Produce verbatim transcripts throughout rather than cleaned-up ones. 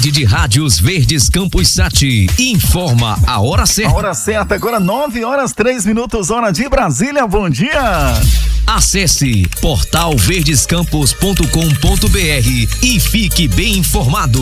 Rede de Rádios Verdes Campos Sat informa a hora certa. A hora certa, agora nove horas três minutos, hora de Brasília. Bom dia! Acesse portal verdescampos ponto com ponto br e fique bem informado.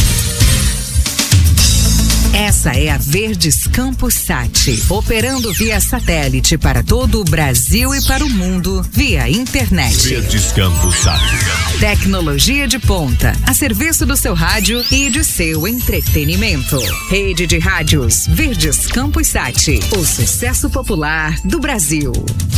Essa é a Verdes Campos Sat, operando via satélite para todo o Brasil e para o mundo via internet. Verdes Campos Sat. Tecnologia de ponta, a serviço do seu rádio e de seu entretenimento. Rede de Rádios Verdes Campos Sat, o sucesso popular do Brasil.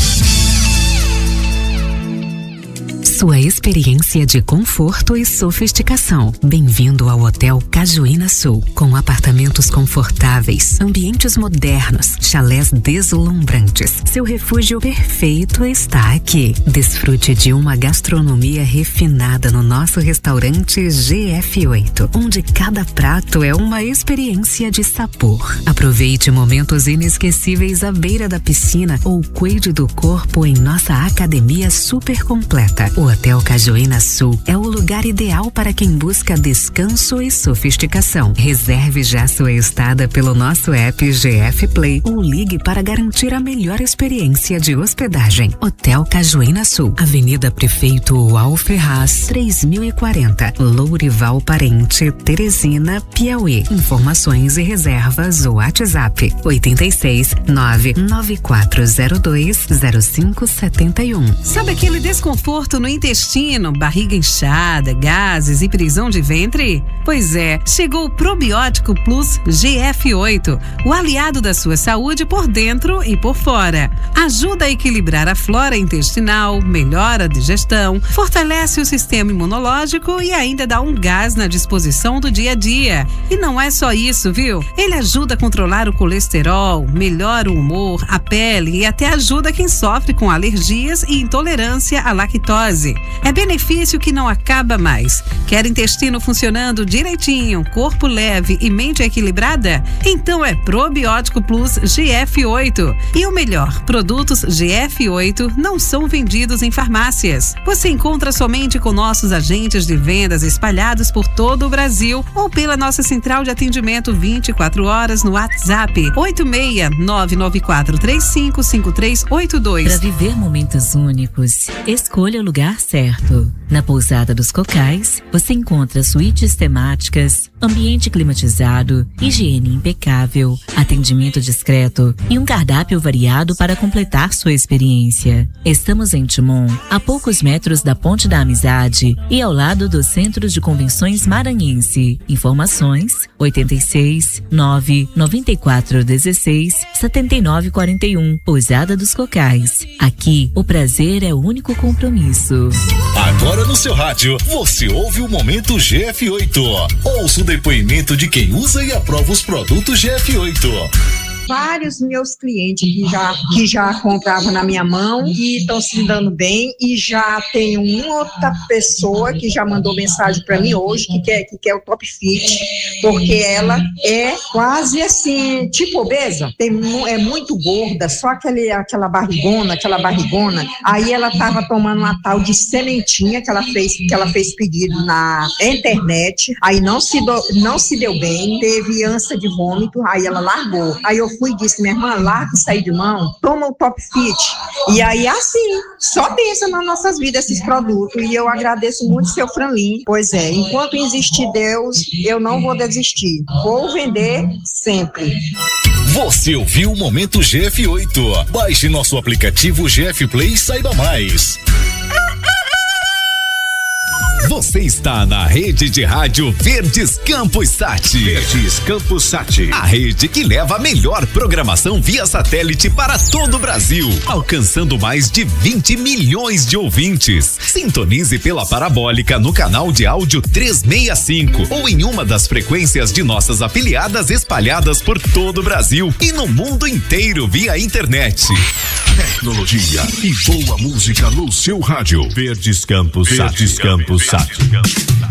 Sua experiência de conforto e sofisticação. Bem-vindo ao Hotel Cajuína Sul, com apartamentos confortáveis, ambientes modernos, chalés deslumbrantes. Seu refúgio perfeito está aqui. Desfrute de uma gastronomia refinada no nosso restaurante G F oito, onde cada prato é uma experiência de sabor. Aproveite momentos inesquecíveis à beira da piscina ou cuide do corpo em nossa academia super completa. O Hotel Cajuína Sul é o lugar ideal para quem busca descanso e sofisticação. Reserve já sua estada pelo nosso app G F Play ou ligue para garantir a melhor experiência de hospedagem. Hotel Cajuína Sul, Avenida Prefeito Uau Ferraz, três mil e quarenta, Lourival Parente, Teresina, Piauí. Informações e reservas o WhatsApp oito seis nove nove quatro zero dois zero cinco sete um. Sabe aquele desconforto no intestino, barriga inchada, gases e prisão de ventre? Pois é, chegou o Probiótico Plus G F oito, o aliado da sua saúde por dentro e por fora. Ajuda a equilibrar a flora intestinal, melhora a digestão, fortalece o sistema imunológico e ainda dá um gás na disposição do dia a dia. E não é só isso, viu? Ele ajuda a controlar o colesterol, melhora o humor, a pele e até ajuda quem sofre com alergias e intolerância à lactose. É benefício que não acaba mais. Quer intestino funcionando direitinho, corpo leve e mente equilibrada? Então é Probiótico Plus G F oito. E o melhor, produtos G F oito não são vendidos em farmácias. Você encontra somente com nossos agentes de vendas espalhados por todo o Brasil ou pela nossa central de atendimento vinte e quatro horas no WhatsApp oito seis nove nove quatro três cinco cinco três oito dois. Para viver momentos únicos, escolha o lugar certo. Na Pousada dos Cocais, você encontra suítes temáticas, ambiente climatizado, higiene impecável, atendimento discreto e um cardápio variado para completar sua experiência. Estamos em Timon, a poucos metros da Ponte da Amizade e ao lado do Centro de Convenções Maranhense. Informações oito seis nove nove quatro um seis sete nove quatro um. Pousada dos Cocais. Aqui, o prazer é o único compromisso. Agora no seu rádio, você ouve o Momento G F oito. Ouça o depoimento de quem usa e aprova os produtos G F oito. Vários meus clientes que já, que já compravam na minha mão e estão se dando bem, e já tem uma outra pessoa que já mandou mensagem para mim hoje que quer, que quer o Top Fit, porque ela é quase assim, tipo obesa, tem, é muito gorda, só aquele, aquela barrigona, aquela barrigona. Aí ela estava tomando uma tal de sementinha que ela fez, que ela fez pedido na internet, aí não se, do, não se deu bem, teve ânsia de vômito, aí ela largou. Aí eu fui e disse, minha irmã, larga e sai de mão, toma o Top Fit. E aí, assim, só pensa nas nossas vidas esses produtos. E eu agradeço muito seu Franlin. Pois é, enquanto existir Deus, eu não vou desistir. Vou vender sempre. Você ouviu o Momento G F oito. Baixe nosso aplicativo G F Play e saiba mais. Você está na rede de rádio Verdes Campos Sat. Verdes Campos Sat. A rede que leva a melhor programação via satélite para todo o Brasil, alcançando mais de vinte milhões de ouvintes. Sintonize pela parabólica no canal de áudio trezentos e sessenta e cinco ou em uma das frequências de nossas afiliadas espalhadas por todo o Brasil e no mundo inteiro via internet. Tecnologia e boa música no seu rádio. Verdes Campos Sat. Verdes Campos Sat.